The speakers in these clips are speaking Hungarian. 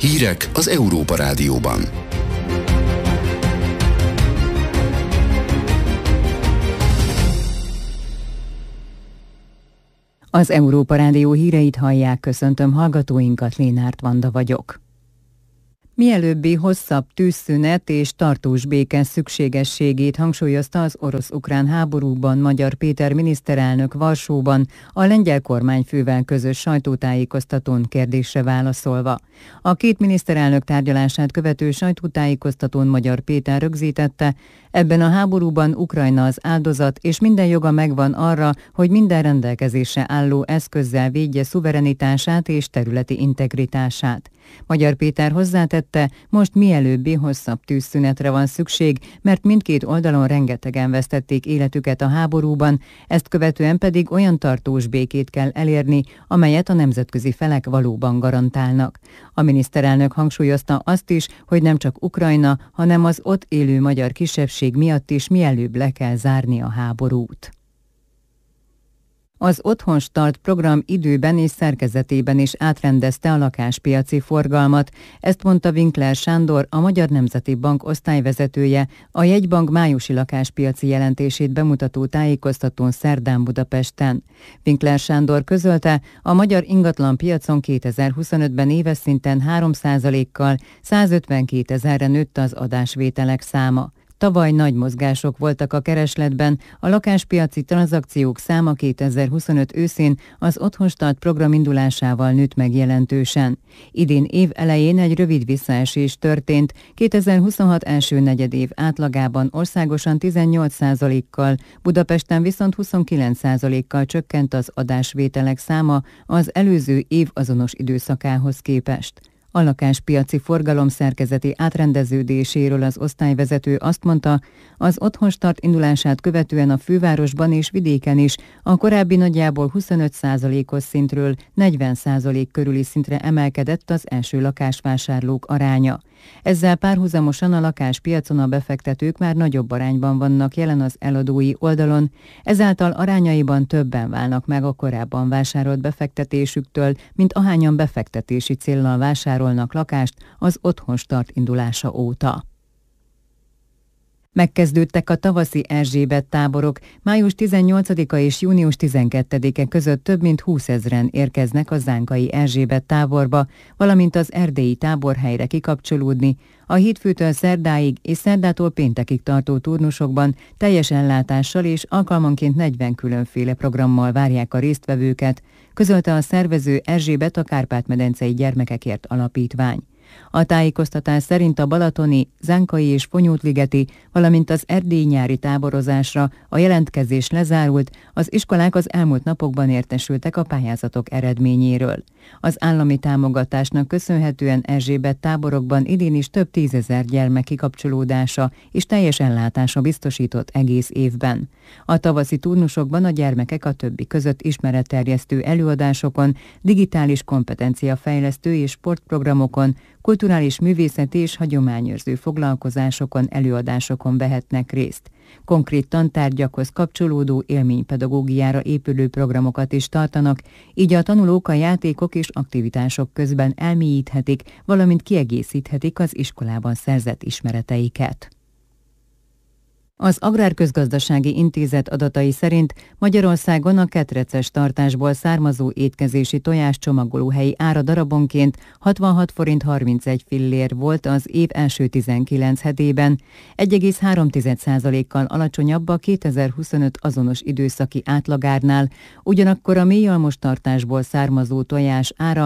Hírek az Európa Rádióban. Az Európa Rádió híreit hallják, köszöntöm hallgatóinkat, Lénárt Vanda vagyok. Mielőbbi hosszabb tűzszünet és tartós béke szükségességét hangsúlyozta az orosz-ukrán háborúban Magyar Péter miniszterelnök Varsóban a lengyel kormányfővel közös sajtótájékoztatón kérdésre válaszolva. A két miniszterelnök tárgyalását követő sajtótájékoztatón Magyar Péter rögzítette, ebben a háborúban Ukrajna az áldozat, és minden joga megvan arra, hogy minden rendelkezésre álló eszközzel védje szuverenitását és területi integritását. Magyar Péter hozzátette, most mielőbbi hosszabb tűzszünetre van szükség, mert mindkét oldalon rengetegen vesztették életüket a háborúban, ezt követően pedig olyan tartós békét kell elérni, amelyet a nemzetközi felek valóban garantálnak. A miniszterelnök hangsúlyozta azt is, hogy nem csak Ukrajna, hanem az ott élő magyar kisebbség miatt is mielőbb le kell zárni a háborút. Az Otthon Start program időben és szerkezetében is átrendezte a lakáspiaci forgalmat, ezt mondta Winkler Sándor, a Magyar Nemzeti Bank osztályvezetője, a jegybank májusi lakáspiaci jelentését bemutató tájékoztatón szerdán Budapesten. Winkler Sándor közölte, a magyar ingatlanpiacon 2025-ben éves szinten 3%-kal 152 000-re nőtt az adásvételek száma. Tavaly nagy mozgások voltak a keresletben, a lakáspiaci tranzakciók száma 2025 őszén az Otthon Start program indulásával nőtt meg jelentősen. Idén év elején egy rövid visszaesés történt, 2026 első negyedév átlagában országosan 18%-kal, Budapesten viszont 29%-kal csökkent az adásvételek száma az előző év azonos időszakához képest. A lakáspiaci forgalom szerkezeti átrendeződéséről az osztályvezető azt mondta, az Otthon Start indulását követően a fővárosban és vidéken is a korábbi nagyjából 25%-os szintről 40% körüli szintre emelkedett az első lakásvásárlók aránya. Ezzel párhuzamosan a lakáspiacon a befektetők már nagyobb arányban vannak jelen az eladói oldalon, ezáltal arányaiban többen válnak meg a korábban vásárolt befektetésüktől, mint ahányan befektetési céllal vásárolnak lakást az Otthon Start indulása óta. Megkezdődtek a tavaszi Erzsébet táborok, május 18-a és június 12-e között több mint 20 000-en érkeznek a zánkai Erzsébet táborba, valamint az erdélyi táborhelyre kikapcsolódni. A hétfőtől szerdáig és szerdától péntekig tartó turnusokban teljes ellátással és alkalmanként 40 különféle programmal várják a résztvevőket, közölte a szervező Erzsébet a Kárpát-medencei Gyermekekért Alapítvány. A tájékoztatás szerint a balatoni, zánkai és fonyódligeti, valamint az erdélyi nyári táborozásra a jelentkezés lezárult, az iskolák az elmúlt napokban értesültek a pályázatok eredményéről. Az állami támogatásnak köszönhetően Erzsébet táborokban idén is több 10 000 gyermek kikapcsolódása és teljes ellátása biztosított egész évben. A tavaszi turnusokban a gyermekek a többi között ismeretterjesztő előadásokon, digitális kompetenciafejlesztő és sportprogramokon, kulturális művészeti és hagyományőrző foglalkozásokon, előadásokon vehetnek részt. Konkrét tantárgyakhoz kapcsolódó élménypedagógiára épülő programokat is tartanak, így a tanulók a játékok és aktivitások közben elmélyíthetik, valamint kiegészíthetik az iskolában szerzett ismereteiket. Az Agrárközgazdasági Intézet adatai szerint Magyarországon a ketreces tartásból származó étkezési tojás csomagolóhelyi ára darabonként 66 forint 31 fillér volt az év első 19 hetében, 1,3%-kal alacsonyabb a 2025 azonos időszaki átlagárnál, ugyanakkor a mélyalmos tartásból származó tojás ára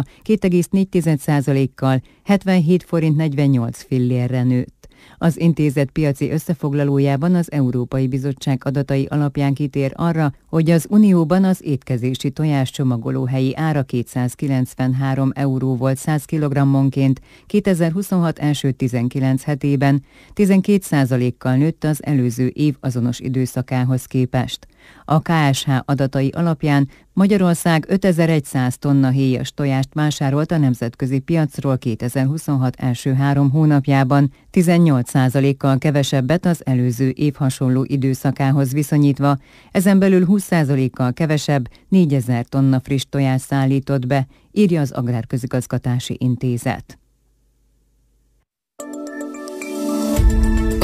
2,4%-kal 77 forint 48 fillérre nőtt. Az intézet piaci összefoglalójában az Európai Bizottság adatai alapján kitér arra, hogy az Unióban az étkezési tojás csomagolóhelyi ára 293 euró volt 100 kg-onként, 2026 első 19 hetében 12%-kal nőtt az előző év azonos időszakához képest. A KSH adatai alapján Magyarország 5100 tonna héjas tojást vásárolt a nemzetközi piacról 2026 első 3 hónapjában, 18%-kal kevesebbet az előző év hasonló időszakához viszonyítva, ezen belül 20%-kal kevesebb 4000 tonna friss tojást szállított be, írja az Agrárközigazgatási Intézet.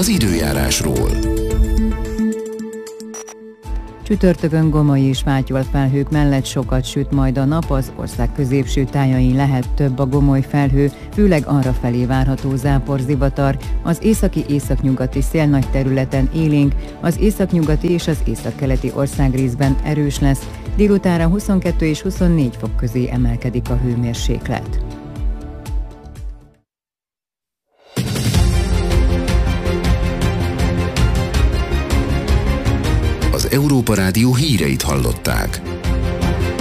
az időjárásról. Csütörtökön gomoly és fátyolt felhők mellett sokat süt majd a nap, az ország középső tájain lehet több a gomoly felhő, főleg arrafelé várható záporzivatar, az északi-északnyugati szél nagy területen élénk, az északnyugati és az északkeleti országrészben erős lesz, délutánra 22 és 24 fok közé emelkedik a hőmérséklet. Az Európa Rádió híreit hallották.